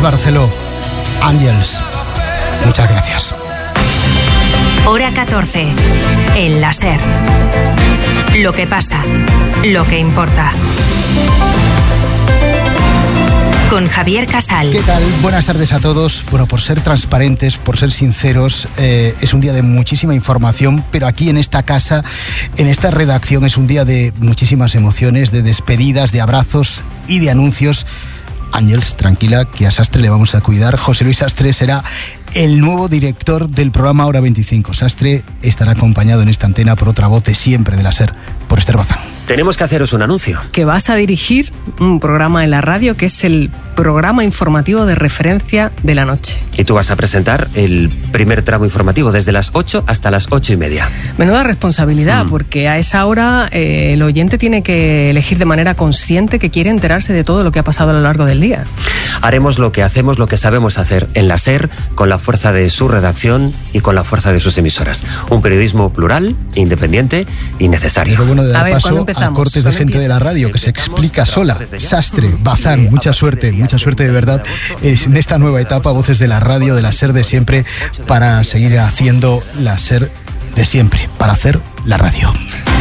Barceló, Ángels. Muchas gracias. Hora 14. El láser. Lo que pasa, lo que importa. Con Javier Casal. ¿Qué tal? Buenas tardes a todos. Bueno, por ser transparentes, por ser sinceros, es un día de muchísima información, pero aquí en esta casa, en esta redacción, es un día de muchísimas emociones, de despedidas, de abrazos y de anuncios. Ángels, tranquila, que a Sastre le vamos a cuidar. José Luis Sastre será el nuevo director del programa Hora 25. Sastre estará acompañado en esta antena por otra voz de siempre de la SER, por Esther Bazán. Tenemos que haceros un anuncio. Que vas a dirigir un programa en la radio que es el programa informativo de referencia de la noche. Y tú vas a presentar el primer tramo informativo desde las 8 hasta las 8:30. Menuda responsabilidad, porque a esa hora el oyente tiene que elegir de manera consciente que quiere enterarse de todo lo que ha pasado a lo largo del día. Haremos lo que hacemos, lo que sabemos hacer en la SER, con la fuerza de su redacción y con la fuerza de sus emisoras. Un periodismo plural, independiente y necesario. Lo bueno de dar paso a cortes de gente de la radio que se explica sola. Sastre, Bazán, mucha suerte de verdad en esta nueva etapa, voces de la radio, de la SER de siempre, para seguir haciendo la SER de siempre, para hacer la radio.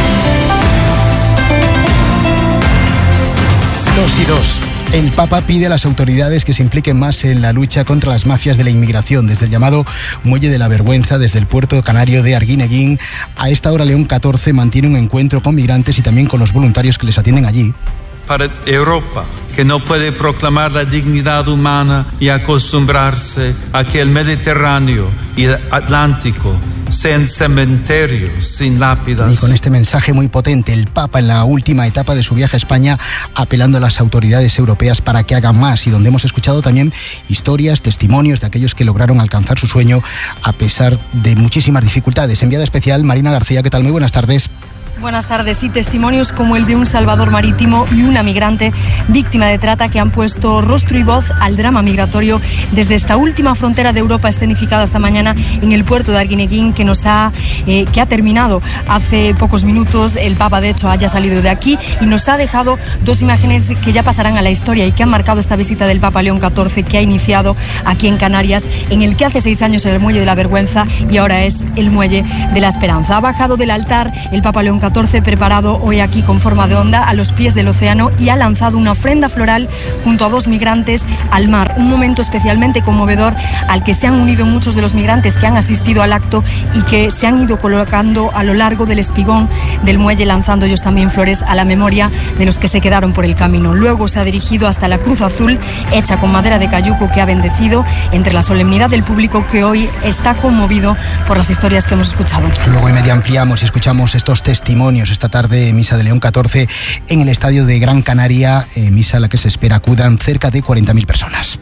2:02. El Papa pide a las autoridades que se impliquen más en la lucha contra las mafias de la inmigración, desde el llamado Muelle de la Vergüenza, desde el puerto canario de Arguineguín. A esta hora León XIV mantiene un encuentro con migrantes y también con los voluntarios que les atienden allí. Para Europa, que no puede proclamar la dignidad humana y acostumbrarse a que el Mediterráneo y el Atlántico sean cementerios sin lápidas. Y con este mensaje muy potente, el Papa en la última etapa de su viaje a España, apelando a las autoridades europeas para que hagan más, y donde hemos escuchado también historias, testimonios de aquellos que lograron alcanzar su sueño a pesar de muchísimas dificultades. Enviada especial, Marina García, ¿qué tal? Muy buenas tardes. Buenas tardes. Sí, testimonios como el de un salvador marítimo y una migrante víctima de trata que han puesto rostro y voz al drama migratorio desde esta última frontera de Europa escenificada esta mañana en el puerto de Arguineguín, que ha terminado hace pocos minutos. El Papa, de hecho, haya salido de aquí y nos ha dejado dos imágenes que ya pasarán a la historia y que han marcado esta visita del Papa León XIV, que ha iniciado aquí en Canarias, en el que hace 6 años era el Muelle de la Vergüenza y ahora es el Muelle de la Esperanza. Ha bajado del altar el Papa León XIV, preparado hoy aquí con forma de onda a los pies del océano, y ha lanzado una ofrenda floral junto a 2 migrantes al mar. Un momento especialmente conmovedor al que se han unido muchos de los migrantes que han asistido al acto y que se han ido colocando a lo largo del espigón del muelle, lanzando ellos también flores a la memoria de los que se quedaron por el camino. Luego se ha dirigido hasta la cruz azul hecha con madera de cayuco, que ha bendecido entre la solemnidad del público, que hoy está conmovido por las historias que hemos escuchado. Luego en media ampliamos y escuchamos estos testimonios. Esta tarde, misa de León XIV en el estadio de Gran Canaria, misa a la que se espera acudan cerca de 40.000 personas.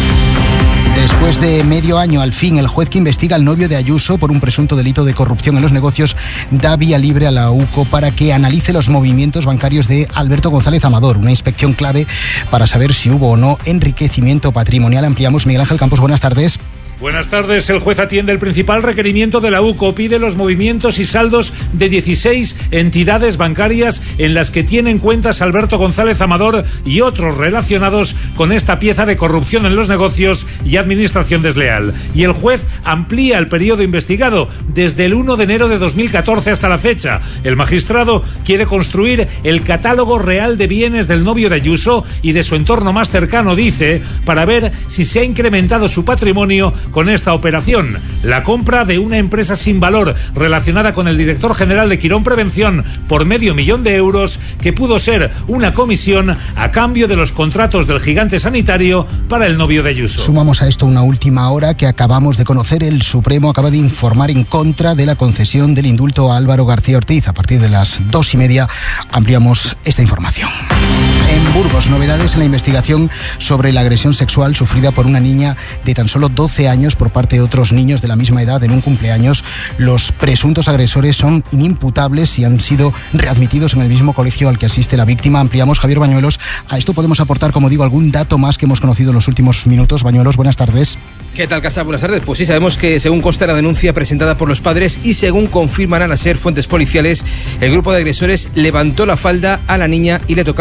Después de medio año, al fin, el juez que investiga al novio de Ayuso por un presunto delito de corrupción en los negocios da vía libre a la UCO para que analice los movimientos bancarios de Alberto González Amador, una inspección clave para saber si hubo o no enriquecimiento patrimonial. Ampliamos. Miguel Ángel Campos, buenas tardes. Buenas tardes. El juez atiende el principal requerimiento de la UCO. Pide los movimientos y saldos de 16 entidades bancarias en las que tienen cuentas Alberto González Amador y otros relacionados con esta pieza de corrupción en los negocios y administración desleal. Y el juez amplía el periodo investigado desde el 1 de enero de 2014 hasta la fecha. El magistrado quiere construir el catálogo real de bienes del novio de Ayuso y de su entorno más cercano, dice, para ver si se ha incrementado su patrimonio con esta operación. La compra de una empresa sin valor relacionada con el director general de Quirón Prevención por $500,000 que pudo ser una comisión a cambio de los contratos del gigante sanitario para el novio de Ayuso. Sumamos a esto una última hora que acabamos de conocer. El Supremo acaba de informar en contra de la concesión del indulto a Álvaro García Ortiz. A partir de las 2:30 ampliamos esta información. En Burgos, novedades en la investigación sobre la agresión sexual sufrida por una niña de tan solo 12 años por parte de otros niños de la misma edad en un cumpleaños. Los presuntos agresores son inimputables y han sido readmitidos en el mismo colegio al que asiste la víctima. Ampliamos. Javier Bañuelos. A esto podemos aportar, como digo, algún dato más que hemos conocido en los últimos minutos. Bañuelos, buenas tardes. ¿Qué tal, Casa? Buenas tardes. Pues sí, sabemos que según consta la denuncia presentada por los padres y según confirman a la SER fuentes policiales, el grupo de agresores levantó la falda a la niña y le tocaron el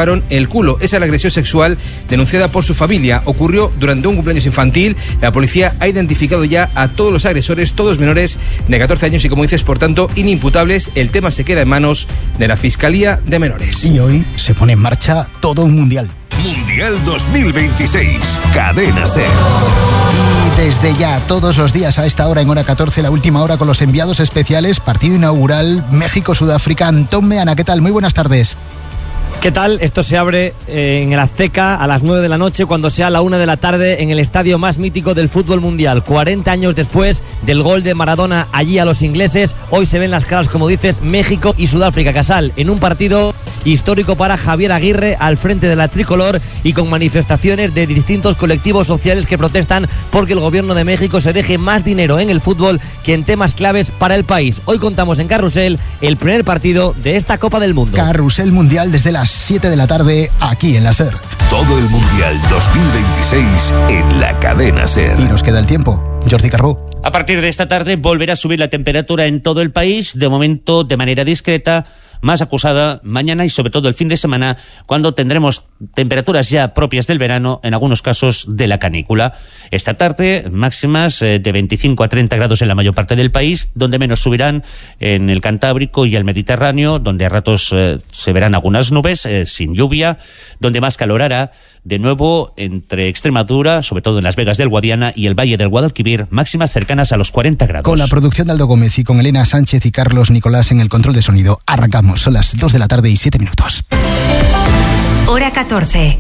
culo. Esa es la agresión sexual denunciada por su familia. Ocurrió durante un cumpleaños infantil. La policía ha identificado ya a todos los agresores, todos menores de 14 años y, como dices, por tanto, inimputables. El tema se queda en manos de la Fiscalía de Menores. Y hoy se pone en marcha todo un mundial. Mundial 2026, Cadena SER. Y desde ya, todos los días a esta hora, en hora 14, la última hora con los enviados especiales, partido inaugural México-Sudáfrica. Antón Meana, ¿qué tal? Muy buenas tardes. ¿Qué tal? Esto se abre en el Azteca a las 9 de la noche, cuando sea la 1 de la tarde, en el estadio más mítico del fútbol mundial. 40 años después del gol de Maradona allí a los ingleses, hoy se ven las caras, como dices, México y Sudáfrica. Casal, en un partido histórico para Javier Aguirre al frente de la tricolor y con manifestaciones de distintos colectivos sociales que protestan porque el gobierno de México se deje más dinero en el fútbol que en temas claves para el país. Hoy contamos en Carrusel el primer partido de esta Copa del Mundo. Carrusel Mundial desde las 7 de la tarde aquí en la SER. Todo el Mundial 2026 en la Cadena SER. Y nos queda el tiempo. Jordi Carbó. A partir de esta tarde volverá a subir la temperatura en todo el país, de momento de manera discreta, más acusada mañana y sobre todo el fin de semana, cuando tendremos temperaturas ya propias del verano, en algunos casos de la canícula. Esta tarde máximas de 25 a 30 grados en la mayor parte del país, donde menos subirán en el Cantábrico y el Mediterráneo, donde a ratos se verán algunas nubes sin lluvia, donde más calor hará. De nuevo, entre Extremadura, sobre todo en Las Vegas del Guadiana y el Valle del Guadalquivir, máximas cercanas a los 40 grados. Con la producción de Aldo Gómez y con Elena Sánchez y Carlos Nicolás en el control de sonido, arrancamos. Son las 2 de la tarde y 7 minutos. Hora 14.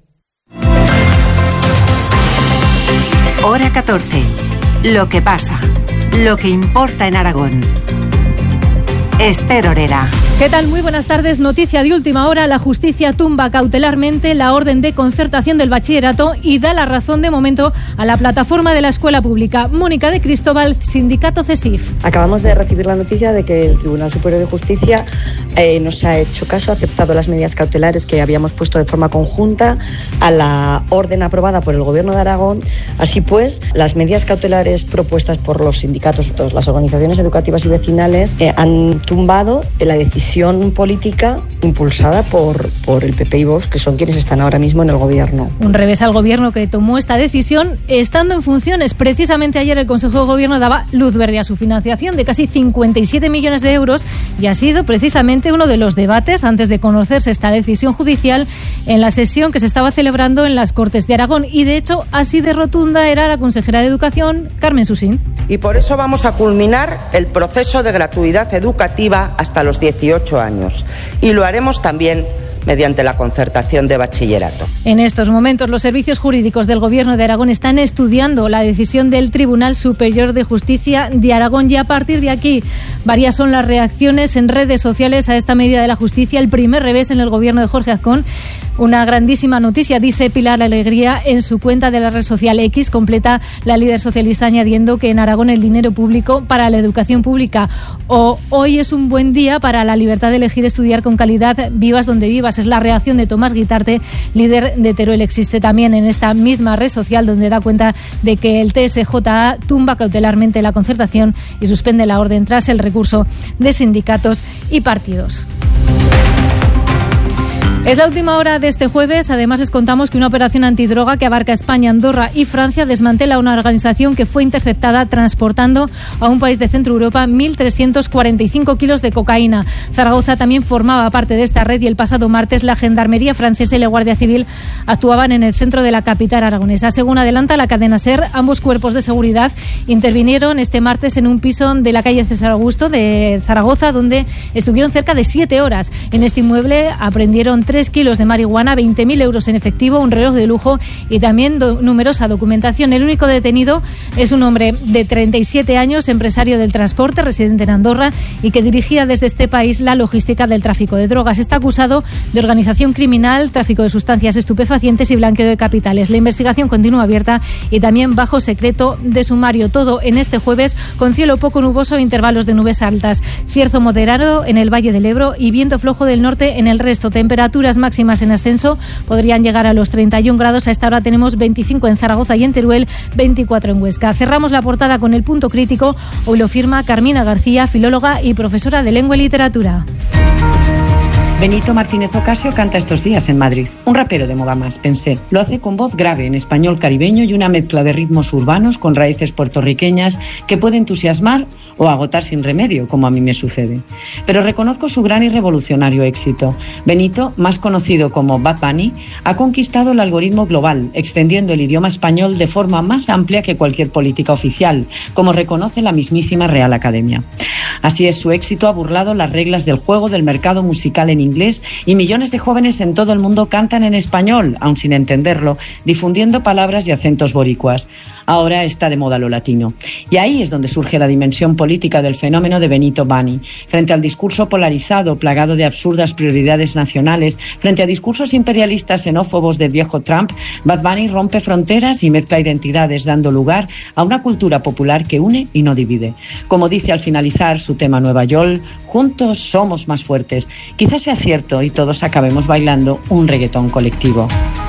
Hora 14. Lo que pasa, lo que importa en Aragón. Esther Orera. ¿Qué tal? Muy buenas tardes. Noticia de última hora. La justicia tumba cautelarmente la orden de concertación del bachillerato y da la razón de momento a la plataforma de la escuela pública. Mónica de Cristóbal, sindicato CESIF. Acabamos de recibir la noticia de que el Tribunal Superior de Justicia nos ha hecho caso, ha aceptado las medidas cautelares que habíamos puesto de forma conjunta a la orden aprobada por el Gobierno de Aragón. Así pues, las medidas cautelares propuestas por los sindicatos, todas las organizaciones educativas y vecinales, han tumbado la decisión política impulsada por el PP y Vox, que son quienes están ahora mismo en el gobierno. Un revés al gobierno, que tomó esta decisión estando en funciones. Precisamente ayer el Consejo de Gobierno daba luz verde a su financiación de casi 57 millones de euros y ha sido precisamente uno de los debates antes de conocerse esta decisión judicial en la sesión que se estaba celebrando en las Cortes de Aragón. Y de hecho, así de rotunda era la consejera de Educación, Carmen Susín. Y por eso vamos a culminar el proceso de gratuidad educativa hasta los 18 años. Y lo haremos también mediante la concertación de bachillerato. En estos momentos, los servicios jurídicos del Gobierno de Aragón están estudiando la decisión del Tribunal Superior de Justicia de Aragón y a partir de aquí varias son las reacciones en redes sociales a esta medida de la justicia. El primer revés en el Gobierno de Jorge Azcón. Una grandísima noticia, dice Pilar Alegría en su cuenta de la red social X. Completa la líder socialista añadiendo que en Aragón el dinero público para la educación pública hoy es un buen día para la libertad de elegir estudiar con calidad, vivas donde vivas. Es la reacción de Tomás Guitarte, líder de Teruel. Existe también en esta misma red social donde da cuenta de que el TSJA tumba cautelarmente la concertación y suspende la orden tras el recurso de sindicatos y partidos. Es la última hora de este jueves. Además, les contamos que una operación antidroga que abarca España, Andorra y Francia desmantela una organización que fue interceptada transportando a un país de Centro Europa 1.345 kilos de cocaína. Zaragoza también formaba parte de esta red y el pasado martes la Gendarmería francesa y la Guardia Civil actuaban en el centro de la capital aragonesa. Según adelanta la cadena SER, ambos cuerpos de seguridad intervinieron este martes en un piso de la calle César Augusto de Zaragoza, donde estuvieron cerca de 7 horas. En este inmueble aprendieron 3 kilos de marihuana, 20.000 euros en efectivo, un reloj de lujo y también numerosa documentación. El único detenido es un hombre de 37 años, empresario del transporte, residente en Andorra y que dirigía desde este país la logística del tráfico de drogas. Está acusado de organización criminal, tráfico de sustancias estupefacientes y blanqueo de capitales. La investigación continúa abierta y también bajo secreto de sumario. Todo en este jueves con cielo poco nuboso e intervalos de nubes altas. Cierzo moderado en el Valle del Ebro y viento flojo del norte en el resto. Temperaturas máximas en ascenso podrían llegar a los 31 grados. A esta hora tenemos 25 en Zaragoza y en Teruel, 24 en Huesca. Cerramos la portada con el punto crítico. Hoy lo firma Carmina García, filóloga y profesora de lengua y literatura. Benito Martínez Ocasio canta estos días en Madrid. Un rapero de moda más, pensé. Lo hace con voz grave en español caribeño y una mezcla de ritmos urbanos con raíces puertorriqueñas que puede entusiasmar o agotar sin remedio, como a mí me sucede. Pero reconozco su gran y revolucionario éxito. Benito, más conocido como Bad Bunny, ha conquistado el algoritmo global, extendiendo el idioma español de forma más amplia que cualquier política oficial, como reconoce la mismísima Real Academia. Así es, su éxito ha burlado las reglas del juego del mercado musical en inglés y millones de jóvenes en todo el mundo cantan en español, aun sin entenderlo, difundiendo palabras y acentos boricuas. Ahora está de moda lo latino. Y ahí es donde surge la dimensión política del fenómeno de Benito Bunny. Frente al discurso polarizado, plagado de absurdas prioridades nacionales, frente a discursos imperialistas xenófobos del viejo Trump, Bad Bunny rompe fronteras y mezcla identidades, dando lugar a una cultura popular que une y no divide. Como dice al finalizar su tema Nueva York, juntos somos más fuertes. Quizás sea cierto y todos acabemos bailando un reggaetón colectivo.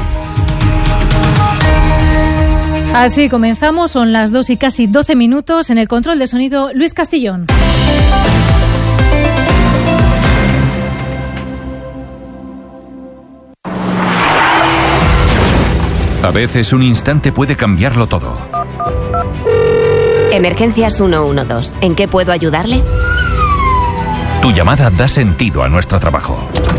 Así comenzamos, son las 2 y casi 12 minutos. En el control de sonido, Luis Castillón. A veces un instante puede cambiarlo todo. Emergencias 112. ¿En qué puedo ayudarle? Tu llamada da sentido a nuestro trabajo.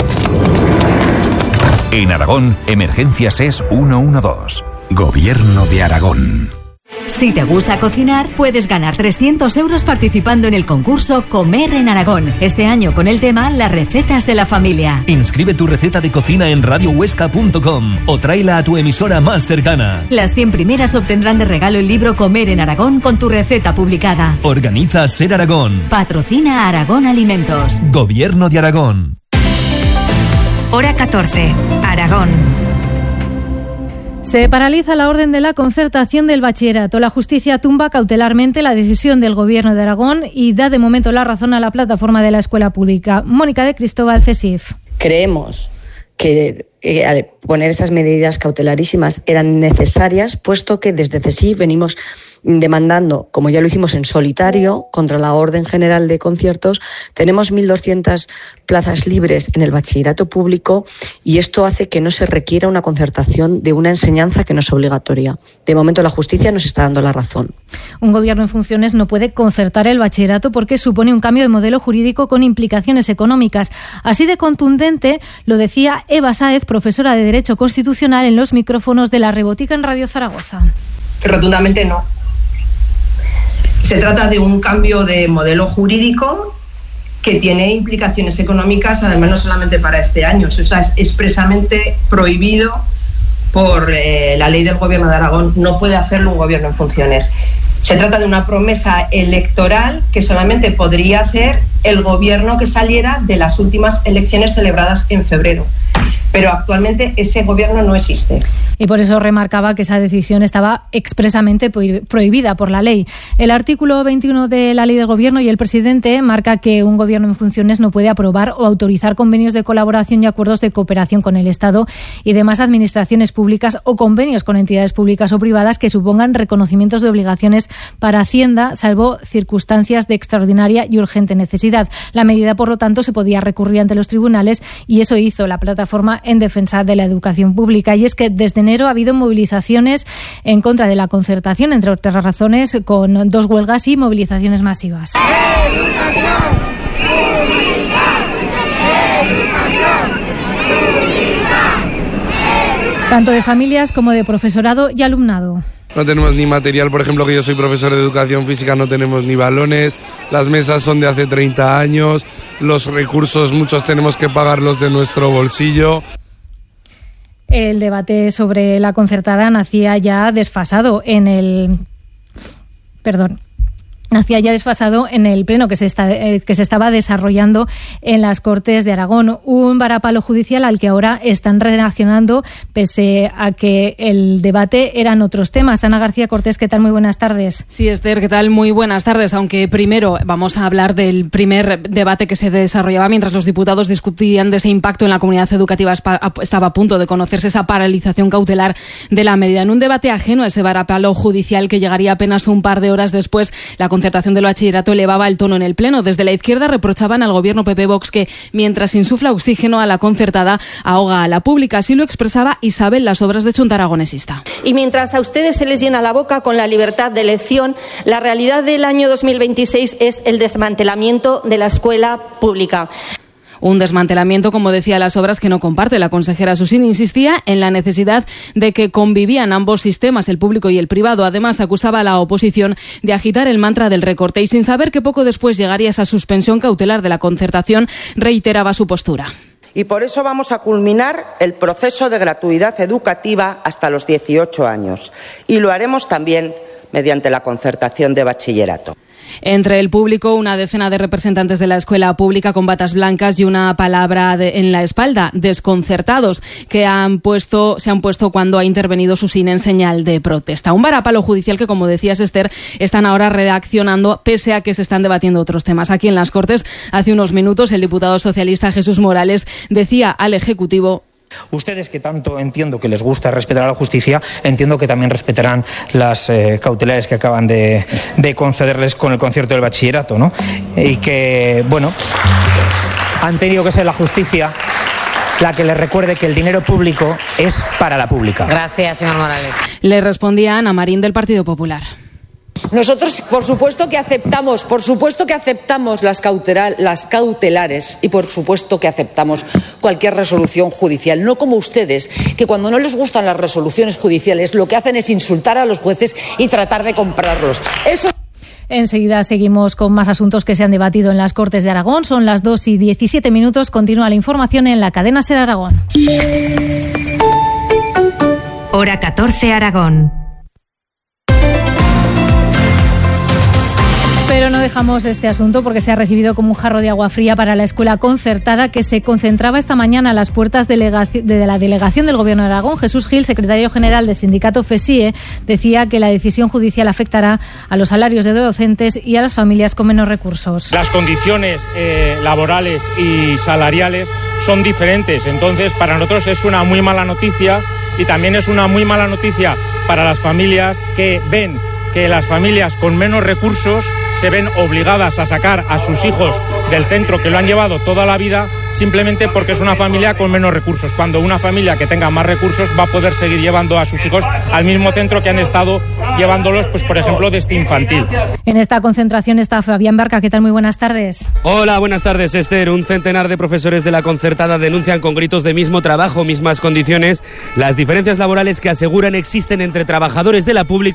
En Aragón, Emergencias es 112. Gobierno de Aragón. Si te gusta cocinar, puedes ganar 300 euros participando en el concurso Comer en Aragón. Este año con el tema Las recetas de la familia. Inscribe tu receta de cocina en radiohuesca.com o tráela a tu emisora más cercana. Las 100 primeras obtendrán de regalo el libro Comer en Aragón con tu receta publicada. Organiza Ser Aragón. Patrocina Aragón Alimentos. Gobierno de Aragón. Hora 14. Aragón. Se paraliza la orden de la concertación del bachillerato. La justicia tumba cautelarmente la decisión del Gobierno de Aragón y da de momento la razón a la plataforma de la escuela pública. Mónica de Cristóbal, CESIF. Creemos que al poner estas medidas cautelarísimas eran necesarias, puesto que desde CESIF venimos demandando, como ya lo hicimos en solitario, contra la Orden General de Conciertos. Tenemos 1.200 plazas libres en el bachillerato público y esto hace que no se requiera una concertación de una enseñanza que no es obligatoria. De momento la justicia nos está dando la razón. Un gobierno en funciones no puede concertar el bachillerato porque supone un cambio de modelo jurídico con implicaciones económicas. Así de contundente lo decía Eva Sáez, profesora de Derecho Constitucional, en los micrófonos de La Rebotica en Radio Zaragoza. Rotundamente no. Se trata de un cambio de modelo jurídico que tiene implicaciones económicas, además no solamente para este año, eso es expresamente prohibido por la ley del Gobierno de Aragón. No puede hacerlo un gobierno en funciones. Se trata de una promesa electoral que solamente podría hacer el gobierno que saliera de las últimas elecciones celebradas en febrero. Pero actualmente ese gobierno no existe. Y por eso remarcaba que esa decisión estaba expresamente prohibida por la ley. El artículo 21 de la ley del gobierno y el presidente marca que un gobierno en funciones no puede aprobar o autorizar convenios de colaboración y acuerdos de cooperación con el Estado y demás administraciones públicas o convenios con entidades públicas o privadas que supongan reconocimientos de obligaciones para Hacienda, salvo circunstancias de extraordinaria y urgente necesidad. La medida, por lo tanto, se podía recurrir ante los tribunales y eso hizo la plataforma en defensa de la educación pública. Y es que desde enero ha habido movilizaciones en contra de la concertación, entre otras razones, con 2 huelgas y movilizaciones masivas. Tanto de familias como de profesorado y alumnado. No tenemos ni material, por ejemplo, que yo soy profesor de educación física, no tenemos ni balones, las mesas son de hace 30 años, los recursos muchos tenemos que pagarlos de nuestro bolsillo. El debate sobre la concertada nacía ya desfasado en el pleno que se estaba desarrollando en las Cortes de Aragón. Un varapalo judicial al que ahora están reaccionando pese a que el debate eran otros temas. Ana García Cortés, ¿qué tal? Muy buenas tardes. Sí, Esther, ¿qué tal? Muy buenas tardes. Aunque primero vamos a hablar del primer debate que se desarrollaba mientras los diputados discutían de ese impacto en la comunidad educativa. Estaba a punto de conocerse esa paralización cautelar de la medida. En un debate ajeno a ese varapalo judicial que llegaría apenas un par de horas después, la concertación concertación del bachillerato elevaba el tono en el Pleno. Desde la izquierda reprochaban al gobierno PP-Vox que, mientras insufla oxígeno a la concertada, ahoga a la pública. Así lo expresaba Isabel Las Obras de Chunta Aragonesista. Y mientras a ustedes se les llena la boca con la libertad de elección, la realidad del año 2026 es el desmantelamiento de la escuela pública. Un desmantelamiento, como decía Las Obras, que no comparte. La consejera Susín insistía en la necesidad de que convivían ambos sistemas, el público y el privado. Además, acusaba a la oposición de agitar el mantra del recorte y, sin saber que poco después llegaría esa suspensión cautelar de la concertación, reiteraba su postura. Y por eso vamos a culminar el proceso de gratuidad educativa hasta los 18 años. Y lo haremos también mediante la concertación de bachillerato. Entre el público, una decena de representantes de la escuela pública con batas blancas y una palabra en la espalda, desconcertados, que se han puesto cuando ha intervenido Susín en señal de protesta. Un varapalo judicial que, como decías, Esther, están ahora reaccionando pese a que se están debatiendo otros temas. Aquí en las Cortes, hace unos minutos, el diputado socialista Jesús Morales decía al Ejecutivo: ustedes, que tanto entiendo que les gusta respetar a la justicia, entiendo que también respetarán las cautelares que acaban de concederles con el concierto del bachillerato, ¿no? Y que, bueno, han tenido que ser la justicia la que les recuerde que el dinero público es para la pública. Gracias, señor Morales. Le respondía Ana Marín, del Partido Popular. Nosotros, por supuesto que aceptamos las cautelares y por supuesto que aceptamos cualquier resolución judicial. No como ustedes, que cuando no les gustan las resoluciones judiciales lo que hacen es insultar a los jueces y tratar de comprarlos. Eso. Enseguida seguimos con más asuntos que se han debatido en las Cortes de Aragón. Son las 2:17. Continúa la información en la cadena SER Aragón. Hora 14 Aragón. Pero no dejamos este asunto porque se ha recibido como un jarro de agua fría para la escuela concertada que se concentraba esta mañana a las puertas de la delegación del Gobierno de Aragón. Jesús Gil, secretario general del sindicato FESIE, decía que la decisión judicial afectará a los salarios de docentes y a las familias con menos recursos. Las condiciones laborales y salariales son diferentes, entonces para nosotros es una muy mala noticia y también es una muy mala noticia para las familias que ven que las familias con menos recursos se ven obligadas a sacar a sus hijos del centro que lo han llevado toda la vida simplemente porque es una familia con menos recursos, cuando una familia que tenga más recursos va a poder seguir llevando a sus hijos al mismo centro que han estado llevándolos, pues por ejemplo, desde infantil. En esta concentración está Fabián Barca. ¿Qué tal? Muy buenas tardes. Hola, buenas tardes, Esther. Un centenar de profesores de la concertada denuncian con gritos de mismo trabajo, mismas condiciones, las diferencias laborales que aseguran existen entre trabajadores de la pública